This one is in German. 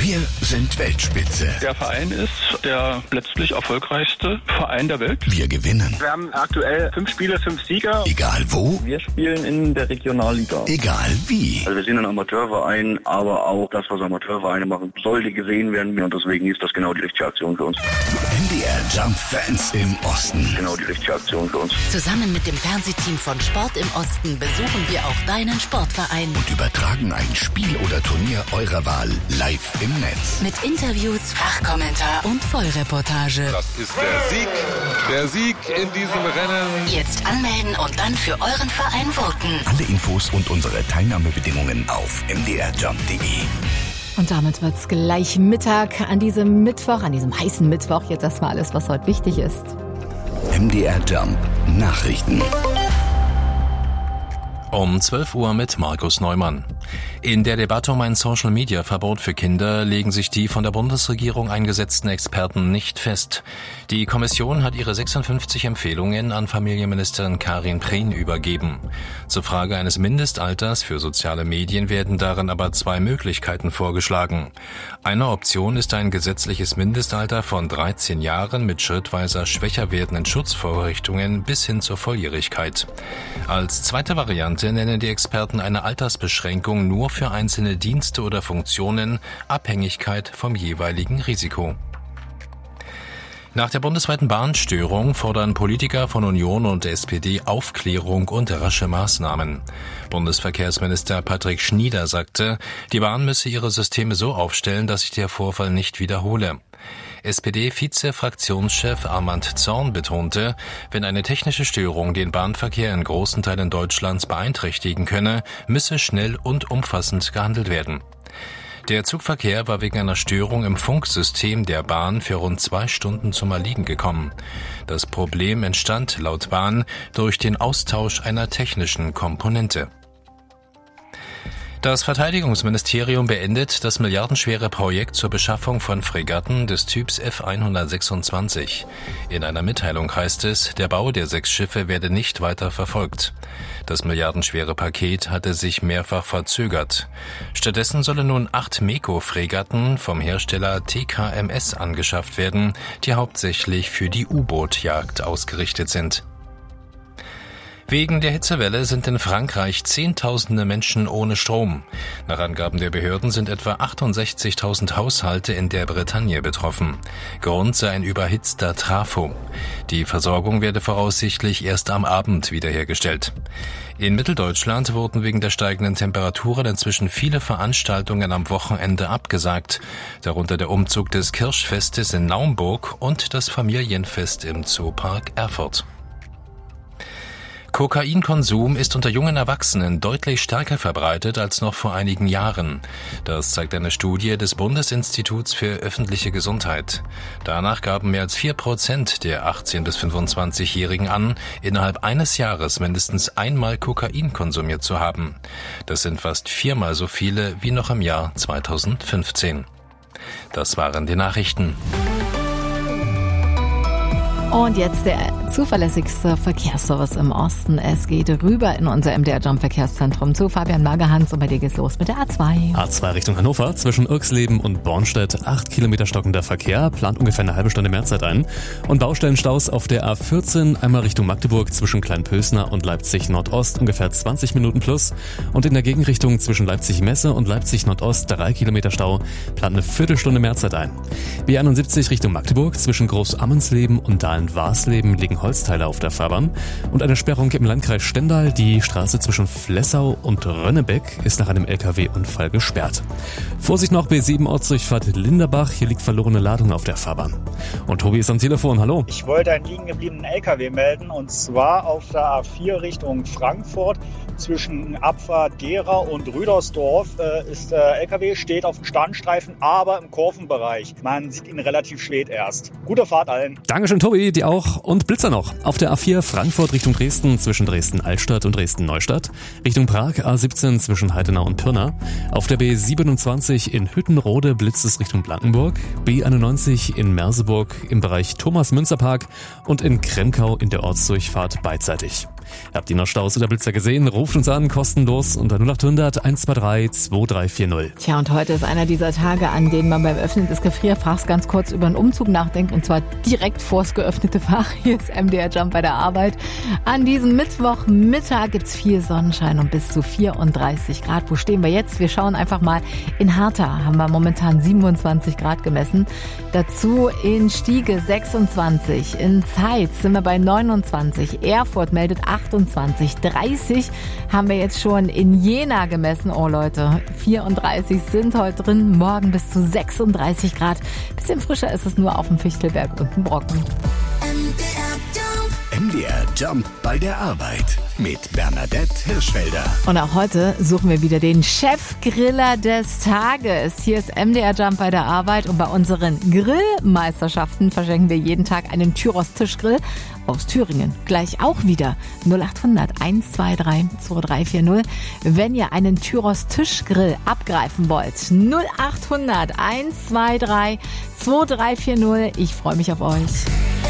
Wir sind Weltspitze. Der Verein ist der letztlich erfolgreichste Verein der Welt. Wir gewinnen. Wir haben aktuell 5 Spiele, 5 Sieger. Egal wo. Wir spielen in der Regionalliga. Egal wie. Also wir sind ein Amateurverein, aber auch das, was Amateurvereine machen, sollte gesehen werden. Und deswegen ist das genau die richtige Aktion für uns. MDR Jump Fans im Osten. Genau die richtige Aktion für uns. Zusammen mit dem Fernsehteam von Sport im Osten besuchen wir auch deinen Sportverein. Und übertragen ein Spiel oder Turnier eurer Wahl live im Netz. Mit Interviews, Fachkommentar und Vollreportage. Das ist der Sieg in diesem Rennen. Jetzt anmelden und dann für euren Verein voten. Alle Infos und unsere Teilnahmebedingungen auf mdrjump.de. Und damit wird's gleich Mittag an diesem Mittwoch, an diesem heißen Mittwoch. Jetzt erstmal alles, was heute wichtig ist. MDR Jump Nachrichten. Um 12 Uhr mit Markus Neumann. In der Debatte um ein Social-Media-Verbot für Kinder legen sich die von der Bundesregierung eingesetzten Experten nicht fest. Die Kommission hat ihre 56 Empfehlungen an Familienministerin Karin Prehn übergeben. Zur Frage eines Mindestalters für soziale Medien werden darin aber 2 Möglichkeiten vorgeschlagen. Eine Option ist ein gesetzliches Mindestalter von 13 Jahren mit schrittweiser schwächer werdenden Schutzvorrichtungen bis hin zur Volljährigkeit. Als zweite Variante nennen die Experten eine Altersbeschränkung nur für einzelne Dienste oder Funktionen, Abhängigkeit vom jeweiligen Risiko. Nach der bundesweiten Bahnstörung fordern Politiker von Union und SPD Aufklärung und rasche Maßnahmen. Bundesverkehrsminister Patrick Schnieder sagte, die Bahn müsse ihre Systeme so aufstellen, dass sich der Vorfall nicht wiederhole. SPD-Vize-Fraktionschef Armand Zorn betonte, wenn eine technische Störung den Bahnverkehr in großen Teilen Deutschlands beeinträchtigen könne, müsse schnell und umfassend gehandelt werden. Der Zugverkehr war wegen einer Störung im Funksystem der Bahn für rund 2 Stunden zum Erliegen gekommen. Das Problem entstand laut Bahn durch den Austausch einer technischen Komponente. Das Verteidigungsministerium beendet das milliardenschwere Projekt zur Beschaffung von Fregatten des Typs F-126. In einer Mitteilung heißt es, der Bau der 6 Schiffe werde nicht weiter verfolgt. Das milliardenschwere Paket hatte sich mehrfach verzögert. Stattdessen sollen nun 8 MEKO-Fregatten vom Hersteller TKMS angeschafft werden, die hauptsächlich für die U-Boot-Jagd ausgerichtet sind. Wegen der Hitzewelle sind in Frankreich Zehntausende Menschen ohne Strom. Nach Angaben der Behörden sind etwa 68.000 Haushalte in der Bretagne betroffen. Grund sei ein überhitzter Trafo. Die Versorgung werde voraussichtlich erst am Abend wiederhergestellt. In Mitteldeutschland wurden wegen der steigenden Temperaturen inzwischen viele Veranstaltungen am Wochenende abgesagt, darunter der Umzug des Kirschfestes in Naumburg und das Familienfest im Zoopark Erfurt. Kokainkonsum ist unter jungen Erwachsenen deutlich stärker verbreitet als noch vor einigen Jahren. Das zeigt eine Studie des Bundesinstituts für öffentliche Gesundheit. Danach gaben mehr als 4% der 18- bis 25-Jährigen an, innerhalb eines Jahres mindestens einmal Kokain konsumiert zu haben. Das sind fast 4-mal so viele wie noch im Jahr 2015. Das waren die Nachrichten. Und jetzt der zuverlässigste Verkehrsservice im Osten. Es geht rüber in unser MDR Jump Verkehrszentrum zu Fabian Magerhans und bei dir geht's los mit der A2. A2 Richtung Hannover, zwischen Irxleben und Bornstedt, 8 Kilometer stockender Verkehr, plant ungefähr eine halbe Stunde Mehrzeit ein. Und Baustellenstaus auf der A14, einmal Richtung Magdeburg, zwischen Kleinpösner und Leipzig Nordost, ungefähr 20 Minuten plus. Und in der Gegenrichtung zwischen Leipzig Messe und Leipzig Nordost, 3 Kilometer Stau, plant eine Viertelstunde Mehrzeit ein. B71 Richtung Magdeburg, zwischen Groß-Ammensleben und Dahlen-Warsleben liegen Holzteile auf der Fahrbahn. Und eine Sperrung im Landkreis Stendal, die Straße zwischen Flessau und Rönnebeck, ist nach einem LKW-Unfall gesperrt. Vorsicht noch, B7 Ortsdurchfahrt Linderbach, hier liegt verlorene Ladung auf der Fahrbahn. Und Tobi ist am Telefon, hallo. Ich wollte einen liegen gebliebenen LKW melden, und zwar auf der A4 Richtung Frankfurt. Zwischen Abfahrt Gera und Rüdersdorf ist der LKW, steht auf dem Standstreifen, aber im Kurvenbereich. Man sieht ihn relativ spät erst. Gute Fahrt allen. Dankeschön, Tobi, dir auch. Und Blitzer noch. Auf der A4 Frankfurt Richtung Dresden, zwischen Dresden-Altstadt und Dresden-Neustadt. Richtung Prag A17 zwischen Heidenau und Pirna. Auf der B27 in Hüttenrode blitzt es Richtung Blankenburg. B91 in Merseburg im Bereich Thomas-Münzer-Park und in Kremkau in der Ortsdurchfahrt beidseitig. Habt ihr noch Staus oder Blitzer gesehen? Ruft uns an, kostenlos unter 0800 123 2340. Tja, und heute ist einer dieser Tage, an denen man beim Öffnen des Gefrierfachs ganz kurz über einen Umzug nachdenkt, und zwar direkt vors geöffnete Fach. Hier ist MDR Jump bei der Arbeit. An diesem Mittwochmittag gibt's viel Sonnenschein und bis zu 34 Grad. Wo stehen wir jetzt? Wir schauen einfach mal. In Harta haben wir momentan 27 Grad gemessen. Dazu in Stiege 26. In Zeitz sind wir bei 29. Erfurt meldet 28. 30 haben wir jetzt schon in Jena gemessen. Oh Leute, 34 sind heute drin. Morgen bis zu 36 Grad. Bisschen frischer ist es nur auf dem Fichtelberg und im Brocken. MDR Jump bei der Arbeit mit Bernadette Hirschfelder. Und auch heute suchen wir wieder den Chefgriller des Tages. Hier ist MDR Jump bei der Arbeit, und bei unseren Grillmeisterschaften verschenken wir jeden Tag einen Tyros Tischgrill aus Thüringen. Gleich auch wieder 0800 123 2340. Wenn ihr einen Tyros Tischgrill abgreifen wollt, 0800 123 2340. Ich freue mich auf euch.